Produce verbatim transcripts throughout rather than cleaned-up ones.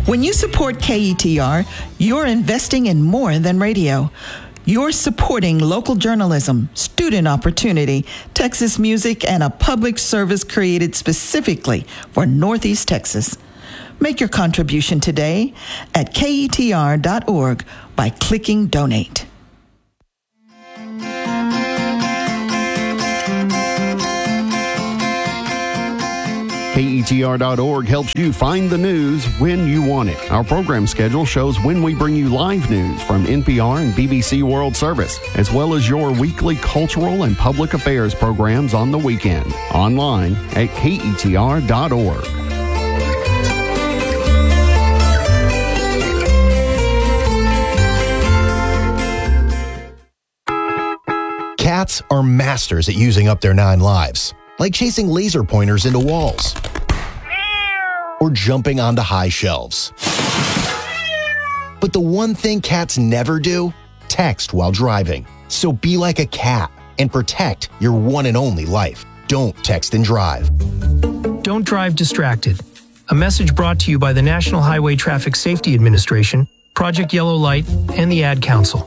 When you support K E T R, you're investing in more than radio. You're supporting local journalism, student opportunity, Texas music, and a public service created specifically for Northeast Texas. Make your contribution today at K E T R dot org by clicking Donate. K E T R dot org helps you find the news when you want it. Our program schedule shows when we bring you live news from N P R and B B C World Service, as well as your weekly cultural and public affairs programs on the weekend. Online at K E T R dot org. Cats are masters at using up their nine lives, like chasing laser pointers into walls or jumping onto high shelves. But the one thing cats never do, text while driving. So be like a cat and protect your one and only life. Don't text and drive. Don't drive distracted. A message brought to you by the National Highway Traffic Safety Administration, Project Yellow Light, and the Ad Council.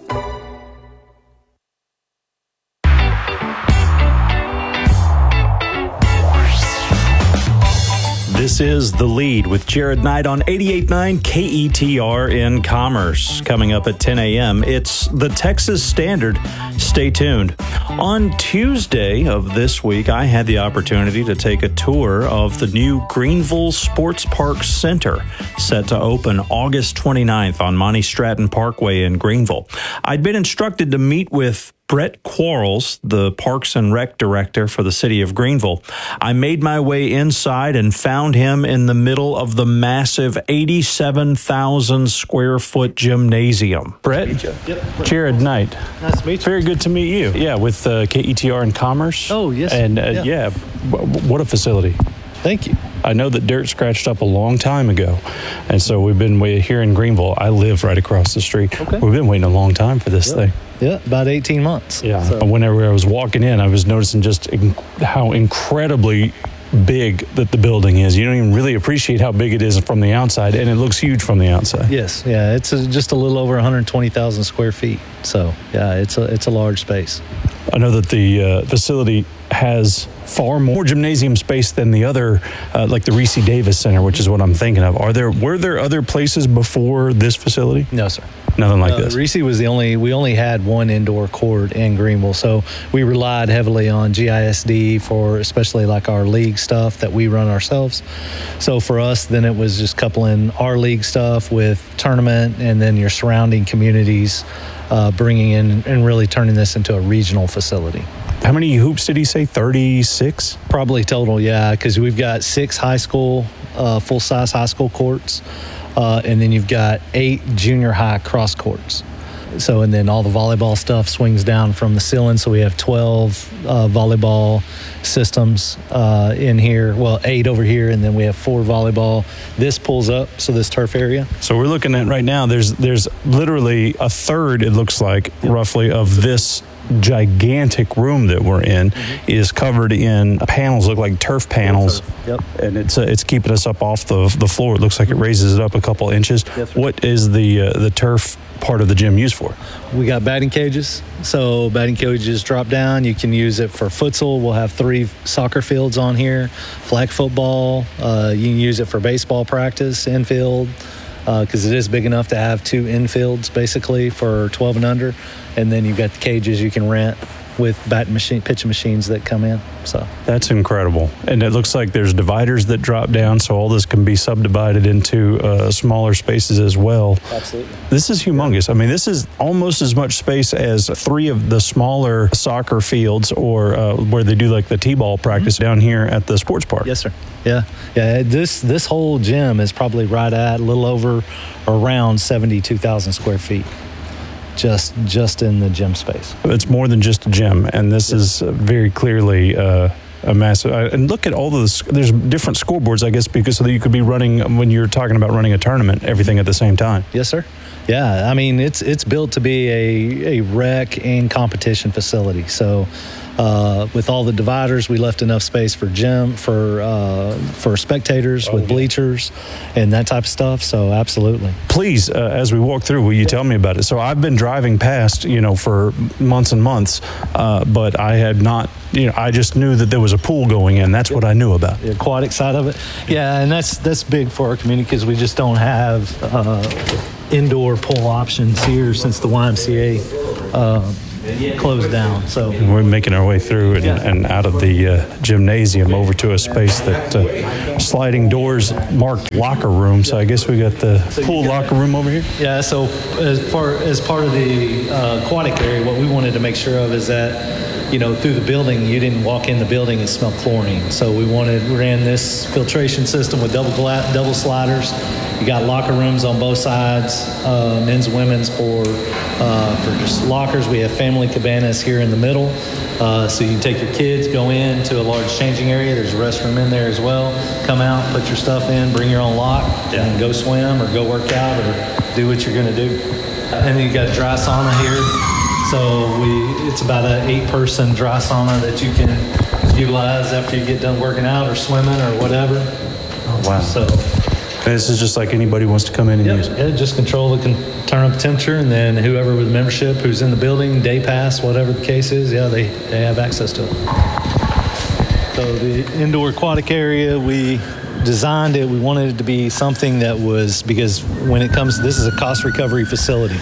This is The Lead with Jared Knight on eighty-eight point nine K E T R in Commerce. Coming up at ten a.m., it's the Texas Standard. Stay tuned. On Tuesday of this week, I had the opportunity to take a tour of the new Greenville Sports Park Center, set to open August twenty-ninth on Monty Stratton Parkway in Greenville. I'd been instructed to meet with Brett Quarles, the Parks and Rec Director for the city of Greenville. I made my way inside and found him in the middle of the massive eighty-seven thousand square foot gymnasium. Brett, yep. Jared Knight. Nice to meet you. Very good to meet you. Yeah, with uh, K E T R in Commerce. Oh, yes. And uh, yeah, yeah w- what a facility. Thank you. I know that dirt scratched up a long time ago, and so we've been waiting here in Greenville. I live right across the street. Okay. We've been waiting a long time for this Yep. thing. Yeah, about eighteen months. Yeah. So. Whenever I was walking in, I was noticing just in- how incredibly big that the building is. You don't even really appreciate how big it is from the outside, and it looks huge from the outside. Yes, yeah, it's a, just a little over one hundred twenty thousand square feet. So, yeah, it's a it's a large space. I know that the uh, facility has far more gymnasium space than the other, uh, like the Reese Davis Center, which is what I'm thinking of. Are there were there other places before this facility? No, sir. Nothing like uh, this. Reese was the only, we only had one indoor court in Greenville. So we relied heavily on G I S D for especially like our league stuff that we run ourselves. So for us, then it was just coupling our league stuff with tournament and then your surrounding communities, uh, bringing in and really turning this into a regional facility. How many hoops did he say? thirty-six? Probably total, yeah, because we've got six high school, uh, full-size high school courts. Uh, and then you've got eight junior high cross courts. So, and then all the volleyball stuff swings down from the ceiling. So we have twelve uh, volleyball systems uh, in here. Well, eight over here, and then we have four volleyball. This pulls up, so this turf area. So we're looking at right now, there's there's literally a third, it looks like, yep. roughly, of this gigantic room that we're in mm-hmm. is covered in panels, look like turf panels. Turf. Yep. And it's uh, it's keeping us up off the the floor. It looks like it raises it up a couple inches. Yes, what is the uh, the turf part of the gym used for? We got batting cages. So batting cages drop down. You can use it for futsal. We'll have three soccer fields on here. Flag football. Uh, you can use it for baseball practice, infield. Because uh, it is big enough to have two infields basically for twelve and under, and then you've got the cages you can rent with batting machine, pitching machines that come in. So that's incredible, and it looks like there's dividers that drop down, so all this can be subdivided into uh, smaller spaces as well. Absolutely, this is humongous. I mean, this is almost as much space as three of the smaller soccer fields, or uh, where they do like the t-ball practice mm-hmm. down here at the sports park. Yes, sir. Yeah, yeah. This this whole gym is probably right at a little over, around seventy-two thousand square feet, just just in the gym space. It's more than just a gym, and this is very clearly uh, a massive. Uh, and look at all the there's different scoreboards, I guess, because so that you could be running when you're talking about running a tournament, everything at the same time. Yes, sir. Yeah, I mean it's it's built to be a a rec and competition facility. So. Uh, with all the dividers, we left enough space for gym, for uh, for spectators, oh, with bleachers and that type of stuff. So absolutely. Please, uh, as we walk through, will you tell me about it? So I've been driving past, you know, for months and months, uh, but I had not, you know, I just knew that there was a pool going in. That's what I knew about. The aquatic side of it. Yeah, and that's that's big for our community because we just don't have uh, indoor pool options here since the Y M C A uh, closed down. So we're making our way through and, yeah. and out of the uh, gymnasium over to a space that uh, sliding doors marked locker room. So I guess we got the so pool got, locker room over here. Yeah. So as far as part of the uh, aquatic area, what we wanted to make sure of is that, you know, through the building, you didn't walk in the building and smell chlorine. So we wanted ran this filtration system with double gla- double sliders. You got locker rooms on both sides, uh, men's and women's for uh, for just lockers. We have family cabanas here in the middle, uh, so you can take your kids, go in to a large changing area. There's a restroom in there as well. Come out, put your stuff in, bring your own lock, yeah. and go swim or go work out or do what you're going to do. And then you got a dry sauna here. So we it's about an eight-person dry sauna that you can utilize after you get done working out or swimming or whatever. Oh, wow. So. And this is just like anybody wants to come in and yep. use it. Yeah, just control the can turn up the temperature, and then whoever with membership who's in the building, day pass, whatever the case is, yeah, they, they have access to it. So the indoor aquatic area, we designed it. We wanted it to be something that was, because when it comes, this is a cost recovery facility.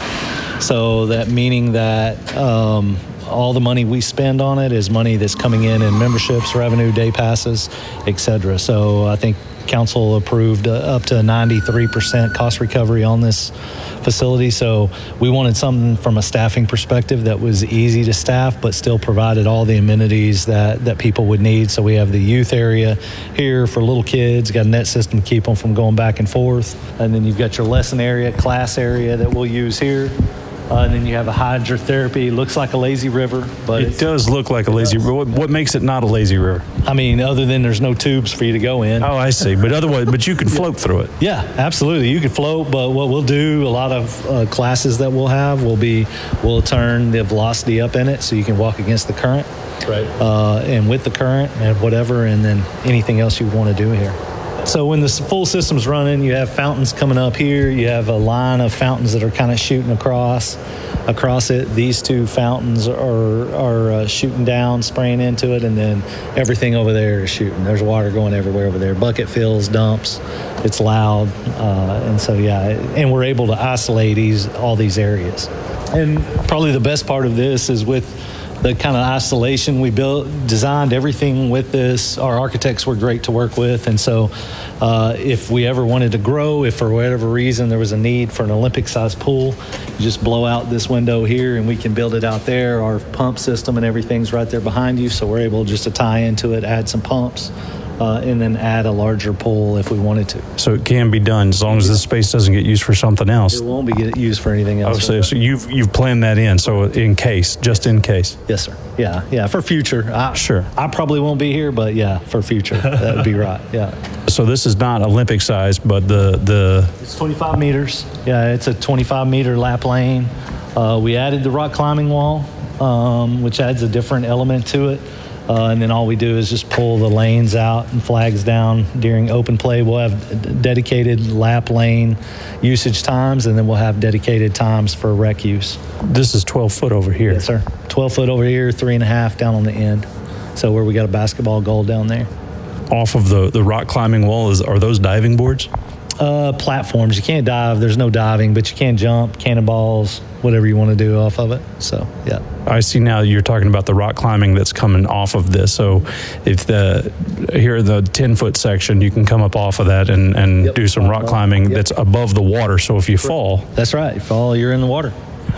So that meaning that um, all the money we spend on it is money that's coming in in memberships, revenue, day passes, et cetera. So I think council approved uh, up to ninety-three percent cost recovery on this facility. So we wanted something from a staffing perspective that was easy to staff, but still provided all the amenities that, that people would need. So we have the youth area here for little kids, got a net system to keep them from going back and forth. And then you've got your lesson area, class area that we'll use here. Uh, and then you have a hydrotherapy. Looks like a lazy river, but it does look like a lazy river. What, what makes it not a lazy river? I mean, other than there's no tubes for you to go in. Oh, I see. But otherwise, but you can float through it. Yeah, absolutely. You can float, but what we'll do, a lot of uh, classes that we'll have will be, we'll turn the velocity up in it so you can walk against the current. Right. Uh, and with the current and whatever, and then anything else you want to do here. So when the full system's running, you have fountains coming up here. You have a line of fountains that are kind of shooting across across it. These two fountains are are uh, shooting down, spraying into it, and then everything over there is shooting. There's water going everywhere over there. Bucket fills, dumps. It's loud, uh, and so yeah, and we're able to isolate these all these areas. And probably the best part of this is with the kind of isolation we built, designed everything with this. Our architects were great to work with, and so uh, if we ever wanted to grow, if for whatever reason there was a need for an Olympic-sized pool, you just blow out this window here and we can build it out there. Our pump system and everything's right there behind you, so we're able just to tie into it, add some pumps, Uh, and then add a larger pool if we wanted to. So it can be done as long as this space doesn't get used for something else. It won't be get used for anything else. Oh, so, so you've you've planned that in, so in case, just in case. Yes, sir. Yeah, yeah, for future. I, sure. I probably won't be here, but yeah, for future, that would be right. Yeah. So this is not Olympic size, but the the. It's twenty-five meters. Yeah, it's a twenty-five meter lap lane. Uh, we added the rock climbing wall, um, which adds a different element to it. Uh, and then all we do is just pull the lanes out and flags down during open play. We'll have dedicated lap lane usage times, and then we'll have dedicated times for rec use. This is twelve foot over here. Yes, sir. twelve foot over here, three and a half down on the end. So where we got a basketball goal down there. Off of the, the rock climbing wall, is are those diving boards? Uh, platforms. You can't dive. There's no diving, but you can jump, cannonballs, whatever you want to do off of it. So, yeah. I see now you're talking about the rock climbing that's coming off of this. So if the here the ten foot section, you can come up off of that and, and yep. do some rock climbing yep. that's above the water. So if you fall. That's right. You fall, you're in the water.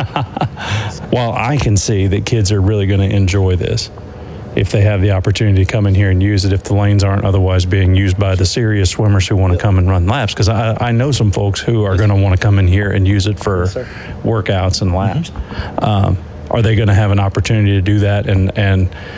Well, I can see that kids are really going to enjoy this if they have the opportunity to come in here and use it, if the lanes aren't otherwise being used by the serious swimmers who want to come and run laps. Because I, I know some folks who are going to want to come in here and use it for yes, workouts and laps. Mm-hmm. Um, are they going to have an opportunity to do that and, and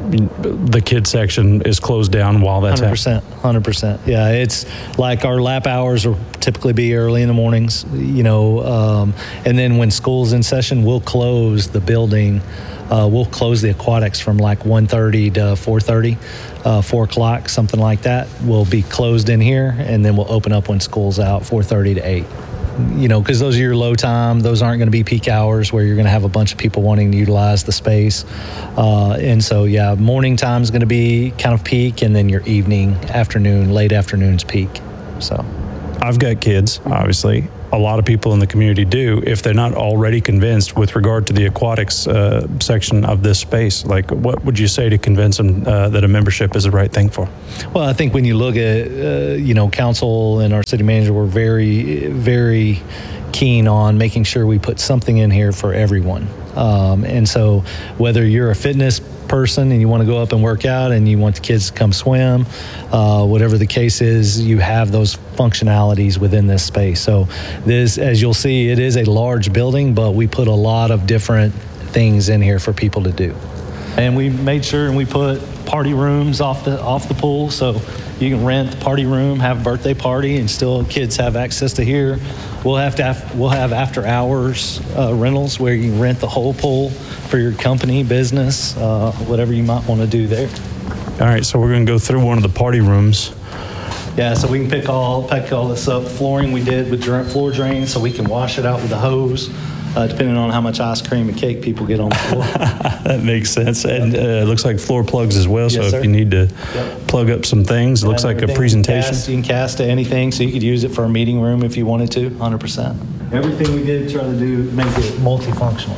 the kid section is closed down while that's one hundred percent, one hundred percent. Yeah, it's like our lap hours will typically be early in the mornings, you know, um, and then when school's in session, we'll close the building. Uh, we'll close the aquatics from like one thirty to four thirty, uh, four o'clock, something like that. We'll be closed in here, and then we'll open up when school's out, four thirty to eight. You know, because those are your low time. Those aren't going to be peak hours where you're going to have a bunch of people wanting to utilize the space. Uh, and so, yeah, morning time is going to be kind of peak, and then your evening, afternoon, late afternoon's peak. So, I've got kids, obviously. A lot of people in the community do. If they're not already convinced with regard to the aquatics uh, section of this space, like what would you say to convince them uh, that a membership is the right thing for? Well, I think when you look at, uh, you know, council and our city manager, we're very, very keen on making sure we put something in here for everyone. Um, and so whether you're a fitness person and you want to go up and work out and you want the kids to come swim, uh, whatever the case is, you have those functionalities within this space. So this, as you'll see, it is a large building, but we put a lot of different things in here for people to do. And we made sure and we put party rooms off the off the pool, so you can rent the party room, have a birthday party, and still kids have access to here. We'll have to have, we'll have after hours uh, rentals where you can rent the whole pool for your company, business, uh, whatever you might want to do there. All right, so we're going to go through one of the party rooms. Yeah, so we can pick all pick all this up. Flooring we did with dra- floor drain, so we can wash it out with a hose. Uh, depending on how much ice cream and cake people get on the floor. That makes sense. And uh, it looks like floor plugs as well. Yes, so if sir. you need to Yep. plug up some things, it looks like a Everything presentation. You can, cast, you can cast to anything, so you could use it for a meeting room if you wanted to, one hundred percent. Everything we did, try to do, make it multifunctional.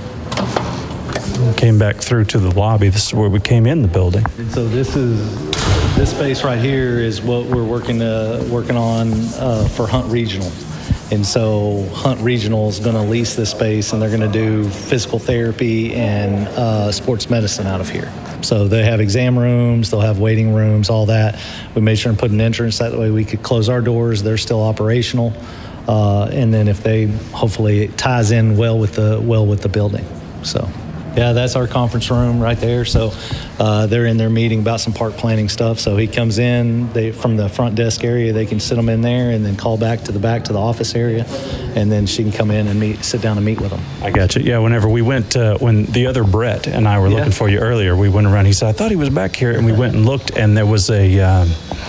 Came back through to the lobby. This is where we came in the building. And so this is, this space right here is what we're working uh, working on uh, for Hunt Regional. And so Hunt Regional is going to lease this space, and they're going to do physical therapy and uh, sports medicine out of here. So they have exam rooms, they'll have waiting rooms, all that. We made sure and put an entrance, that way we could close our doors. They're still operational. Uh, and then if they, hopefully it ties in well with the well with the building. So yeah, that's our conference room right there. So uh, they're in there meeting about some park planning stuff. So he comes in they, from the front desk area. They can sit them in there and then call back to the back to the office area, and then she can come in and meet, sit down and meet with them. I got you. Yeah, whenever we went, uh, when the other Brett and I were Yeah. looking for you earlier, we went around. He said, I thought he was back here. And we went and looked, and there was a um,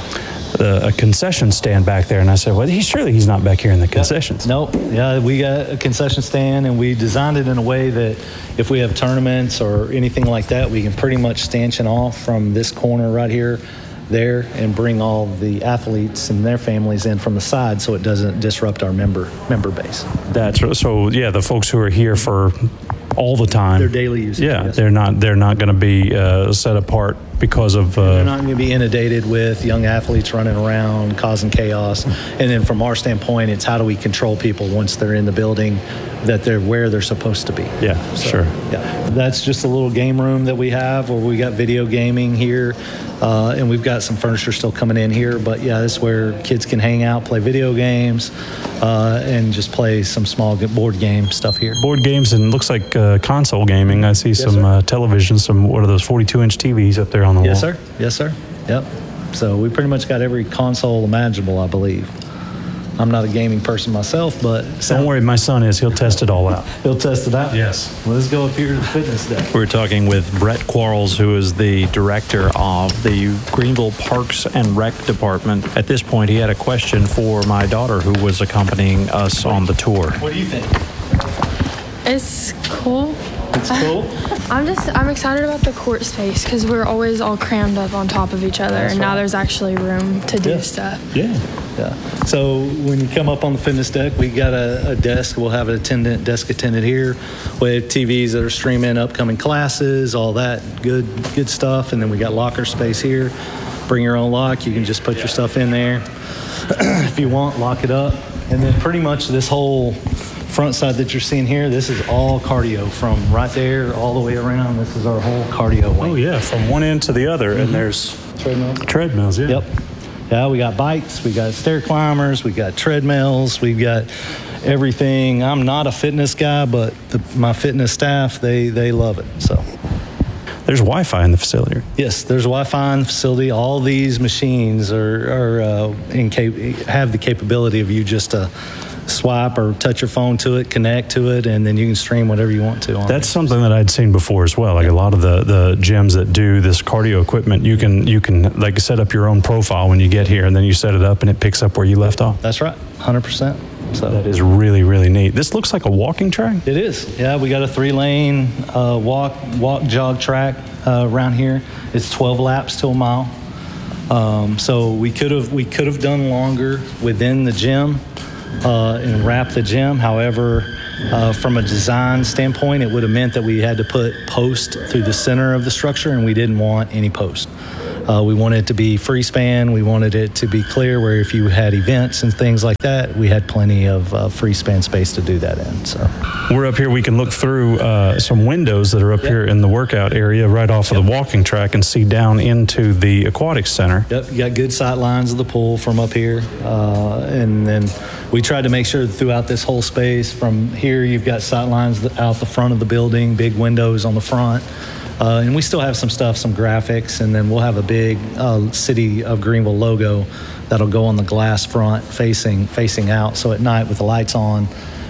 a concession stand back there. And I said, well, he, surely he's not back here in the concessions. Nope. Yeah, we got a concession stand, and we designed it in a way that if we have tournaments or anything like that, we can pretty much stanchion off from this corner right here, there, and bring all the athletes and their families in from the side, so it doesn't disrupt our member member base. That's so. Yeah, the folks who are here for all the time, Their daily use. Yeah, yes. they're not. They're not going to be uh, set apart because of. Uh, They're not going to be inundated with young athletes running around causing chaos. And then from our standpoint, it's how do we control people once they're in the building, that they're where they're supposed to be. Yeah, So, sure. Yeah, that's just a little game room that we have, where we got video gaming here, uh, and we've got some furniture still coming in here. But yeah, this is where kids can hang out, play video games, uh, and just play some small board game stuff here. Board games and looks like uh, console gaming. I see some sir. uh, television, some what are those forty-two inch T Vs up there on the Yes, wall. sir. Yes, sir. Yep. So we pretty much got every console imaginable, I believe. I'm not a gaming person myself, but Don't worry, my son is. He'll test it all out. he'll test it out. Yes. Well, let's go up here to the fitness deck. We're talking with Brett Quarles, who is the director of the Greenville Parks and Rec Department. At this point, he had a question for my daughter, who was accompanying us on the tour. What do you think? It's cool. It's cool. I'm just I'm excited about the court space because we're always all crammed up on top of each other, That's and now right. there's actually room to do Yeah. stuff. Yeah. Yeah. So when you come up on the fitness deck, we got a, a desk. We'll have an attendant, desk attendant here with T Vs that are streaming upcoming classes, all that good good stuff. And then we got locker space here. Bring your own lock. You can just put your stuff in there. If you want, lock it up. And then pretty much this whole front side that you're seeing here, this is all cardio from right there all the way around. This is our whole cardio wing. Oh yeah, from one end to the other, and there's Treadmill. treadmills. Yeah. Yep. Yeah, we got bikes, we got stair climbers, we got treadmills, we've got everything. I'm not a fitness guy, but the, my fitness staff, they they love it. So there's Wi-Fi in the facility. Yes, there's Wi-Fi in the facility. All these machines are, are uh, in cap- have the capability of you just to swipe or touch your phone to it, connect to it, and then you can stream whatever you want to on That's it. something that I'd seen before as well. Like a lot of the, the gyms that do this cardio equipment, you can you can like set up your own profile when you get here, and then you set it up and it picks up where you left off. That's right, one hundred percent. So that is really, really neat. This looks like a walking track. It is. Yeah, we got a three-lane uh, walk, walk, jog track uh, around here. It's twelve laps to a mile. Um, so we could have we could have done longer within the gym uh, and wrap the gym. However, uh, from a design standpoint, it would have meant that we had to put posts through the center of the structure, and we didn't want any posts. Uh, we wanted it to be free span. We wanted it to be clear where if you had events and things like that, we had plenty of uh, free span space to do that in. So we're up here. We can look through uh, some windows that are up yep. here in the workout area right off of yep. the walking track and see down into the aquatic center. Yep, you got good sight lines of the pool from up here. Uh, and then we tried to make sure that throughout this whole space, from here you've got sight lines out the front of the building, big windows on the front. Uh, and we still have some stuff, some graphics, and then we'll have a big uh, City of Greenville logo that'll go on the glass front facing facing out. So at night with the lights on,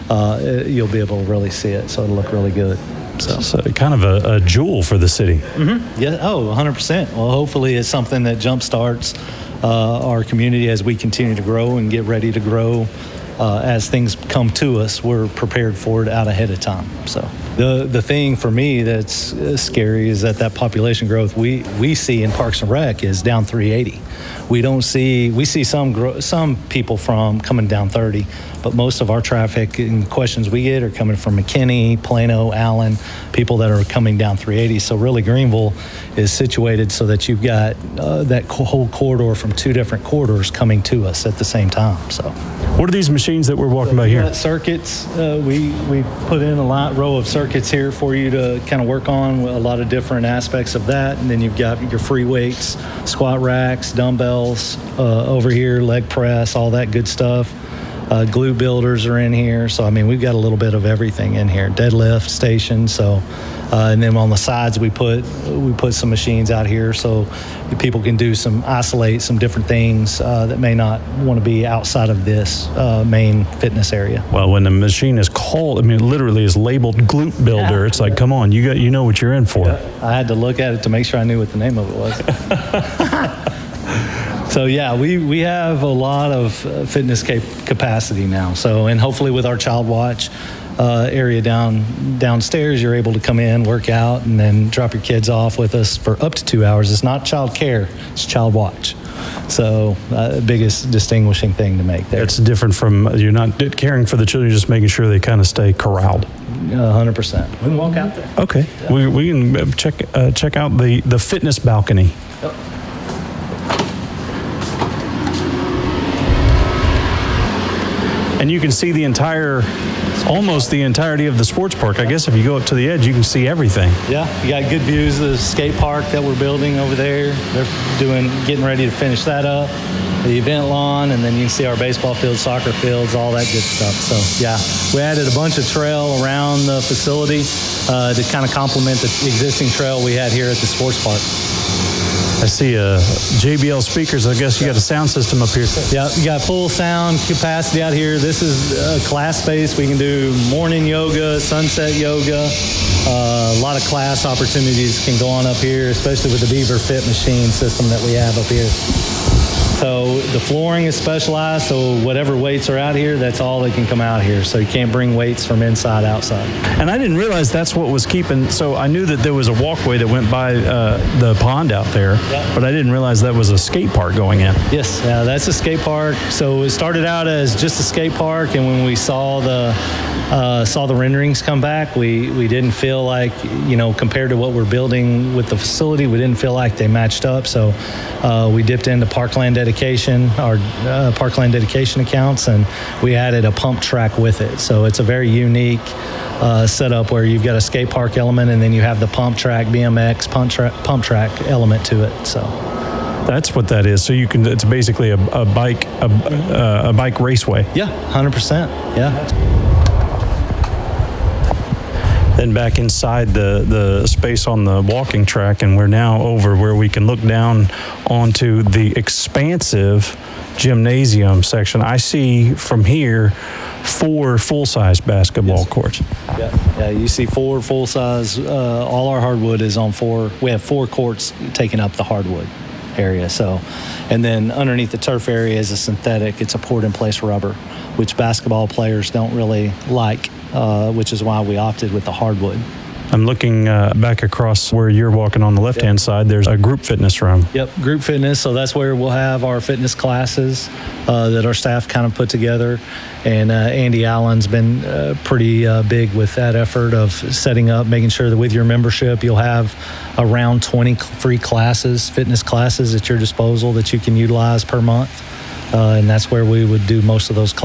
uh, you'll be able to really see it. So it'll look really good. So, so kind of a, a jewel for the city. Mm-hmm. Yeah. Oh, one hundred percent. Well, hopefully it's something that jumpstarts uh, our community as we continue to grow and get ready to grow. Uh, as things come to us, we're prepared for it out ahead of time. So the the thing for me that's uh, scary is that that population growth we, we see in Parks and Rec is down three eighty. We don't see we see some gro- some people from coming down thirty, but most of our traffic and questions we get are coming from McKinney, Plano, Allen, people that are coming down three eighty. So really, Greenville is situated so that you've got uh, that whole corridor from two different corridors coming to us at the same time. So. What are these machines that we're walking so by here? Circuits. Uh, we we put in a lot, row of circuits here for you to kind of work on a lot of different aspects of that. And then you've got your free weights, squat racks, dumbbells uh, over here, leg press, all that good stuff. Uh, glute builders are in here. So, I mean, we've got a little bit of everything in here. Deadlift station. So, uh, and then on the sides, we put we put some machines out here so people can do some isolate some different things uh, that may not want to be outside of this uh, main fitness area. Well, when the machine is called, I mean, it literally is labeled glute builder. Yeah. It's like, come on, you got you know what you're in for. Yeah. I had to look at it to make sure I knew what the name of it was. So, yeah, we, we have a lot of uh, fitness cap- capacity now. So, and hopefully with our Child Watch uh, area down downstairs, you're able to come in, work out, and then drop your kids off with us for up to two hours. It's not child care, it's Child Watch. So, uh, biggest distinguishing thing to make there. It's different from, you're not caring for the children, you're just making sure they kind of stay corralled. one hundred percent. We can walk out there. Okay. Yeah. We, we can check uh, check out the, the fitness balcony. Yep. And you can see the entire, almost the entirety of the sports park. I guess if you go up to the edge, you can see everything. Yeah, you got good views of the skate park that we're building over there. They're doing, getting ready to finish that up. The event lawn, and then you can see our baseball fields, soccer fields, all that good stuff. So, yeah, we added a bunch of trail around the facility uh, to kind of complement the existing trail we had here at the sports park. I see uh, J B L speakers. I guess you got a sound system up here. Yeah, you got full sound capacity out here. This is a class space. We can do morning yoga, sunset yoga. Uh, a lot of class opportunities can go on up here, especially with the Beaver Fit machine system that we have up here. So the flooring is specialized, so whatever weights are out here, that's all that can come out here. So you can't bring weights from inside outside. And I didn't realize that's what was keeping, so I knew that there was a walkway that went by uh, the pond out there, yeah. But I didn't realize that was a skate park going in. Yes, yeah, that's a skate park. So it started out as just a skate park, and when we saw the uh, saw the renderings come back, we, we didn't feel like, you know, compared to what we're building with the facility, we didn't feel like they matched up. So uh, we dipped into Parkland Dedication, our uh, Parkland Dedication accounts, and we added a pump track with it. So it's a very unique uh, setup where you've got a skate park element, and then you have the pump track, B M X pump, tra- pump track element to it. So that's what that is. So you can, it's basically a, a bike, a, uh, a bike raceway. Yeah, one hundred percent. Yeah. then back inside the, the space on the walking track, and we're now over where we can look down onto the expansive gymnasium section. I see from here four full-size basketball yes. courts. Yeah, yeah, you see four full-size. Uh, all our hardwood is on four. We have four courts taking up the hardwood area. So, and then underneath the turf area is a synthetic. It's a poured-in-place rubber, which basketball players don't really like, uh, which is why we opted with the hardwood. I'm looking uh, back across where you're walking on the left-hand yep. side. There's a group fitness room. Yep, group fitness. So that's where we'll have our fitness classes uh, that our staff kind of put together. And uh, Andy Allen's been uh, pretty uh, big with that effort of setting up, making sure that with your membership, you'll have around twenty free classes, fitness classes at your disposal that you can utilize per month. Uh, and that's where we would do most of those classes.